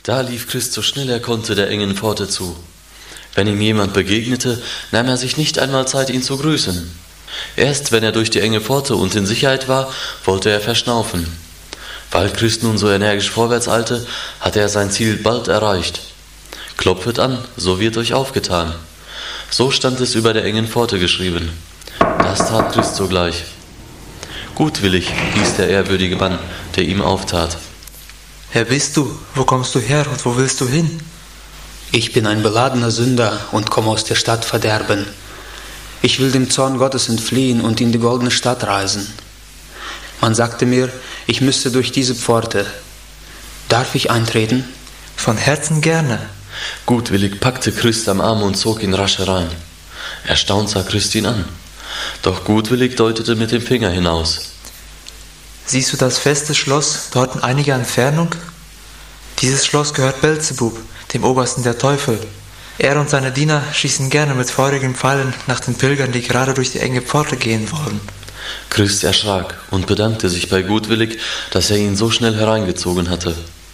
Da lief Christ so schnell er konnte der engen Pforte zu. Wenn ihm jemand begegnete, nahm er sich nicht einmal Zeit, ihn zu grüßen. Erst wenn er durch die enge Pforte und in Sicherheit war, wollte er verschnaufen. Weil Christ nun so energisch vorwärts eilte, hatte er sein Ziel bald erreicht. Klopfet an, so wird euch aufgetan. So stand es über der engen Pforte geschrieben. Das tat Christ sogleich. Gutwillig hieß der ehrwürdige Mann, der ihm auftat. Wer bist du? Wo kommst du her und wo willst du hin? Ich bin ein beladener Sünder und komme aus der Stadt Verderben. Ich will dem Zorn Gottes entfliehen und in die goldene Stadt reisen. Man sagte mir, ich müsste durch diese Pforte. Darf ich eintreten? Von Herzen gerne. Gutwillig packte Christ am Arm und zog ihn rasch herein. Erstaunt sah Christ ihn an. Doch gutwillig deutete mit dem Finger hinaus. Siehst du das feste Schloss dort in einiger Entfernung? Dieses Schloss gehört Belzebub, dem Obersten der Teufel. Er und seine Diener schießen gerne mit feurigen Pfeilen nach den Pilgern, die gerade durch die enge Pforte gehen wollen. Christ erschrak und bedankte sich bei Gutwillig, dass er ihn so schnell hereingezogen hatte.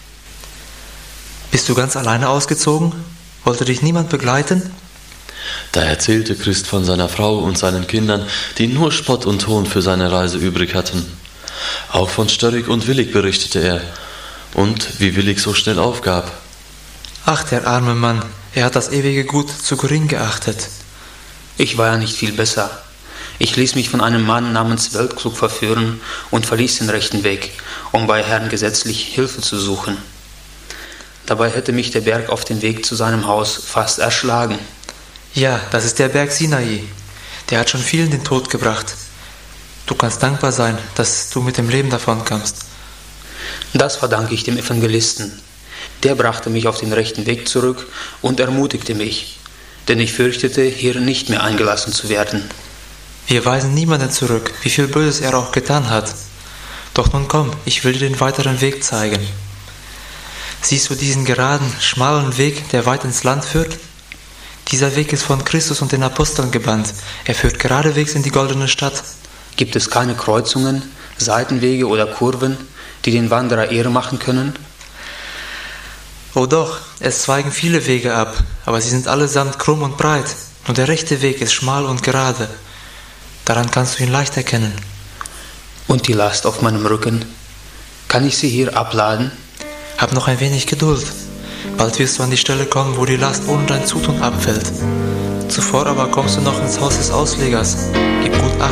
Bist du ganz alleine ausgezogen? Wollte dich niemand begleiten? Da erzählte Christ von seiner Frau und seinen Kindern, die nur Spott und Hohn für seine Reise übrig hatten. Auch von Störrig und Willig berichtete er, und wie Willig so schnell aufgab. Ach, der arme Mann, er hat das ewige Gut zu gering geachtet. Ich war ja nicht viel besser. Ich ließ mich von einem Mann namens Weltklug verführen und verließ den rechten Weg, um bei Herrn gesetzlich Hilfe zu suchen. Dabei hätte mich der Berg auf dem Weg zu seinem Haus fast erschlagen. Ja, das ist der Berg Sinai. Der hat schon vielen den Tod gebracht. Du kannst dankbar sein, dass du mit dem Leben davonkamst. Das verdanke ich dem Evangelisten. Der brachte mich auf den rechten Weg zurück und ermutigte mich, denn ich fürchtete, hier nicht mehr eingelassen zu werden. Wir weisen niemanden zurück, wie viel Böses er auch getan hat. Doch nun komm, ich will dir den weiteren Weg zeigen. Siehst du diesen geraden, schmalen Weg, der weit ins Land führt? Dieser Weg ist von Christus und den Aposteln gebannt. Er führt geradewegs in die goldene Stadt. Gibt es keine Kreuzungen, Seitenwege oder Kurven, die den Wanderer Ehre machen können? Oh doch, es zweigen viele Wege ab, aber sie sind allesamt krumm und breit. Nur der rechte Weg ist schmal und gerade. Daran kannst du ihn leicht erkennen. Und die Last auf meinem Rücken? Kann ich sie hier abladen? Hab noch ein wenig Geduld. Bald wirst du an die Stelle kommen, wo die Last ohne dein Zutun abfällt. Zuvor aber kommst du noch ins Haus des Auslegers. Gib gut Acht